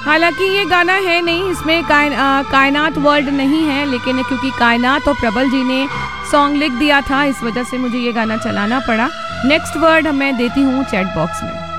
हालांकि ये गाना है नहीं, इसमें कायनात वर्ल्ड नहीं है, लेकिन क्योंकि कायनात और प्रबल जी ने सॉन्ग लिख दिया था, इस वजह से मुझे ये गाना चलाना पड़ा। नेक्स्ट वर्ड मैं देती हूँ चैट बॉक्स में।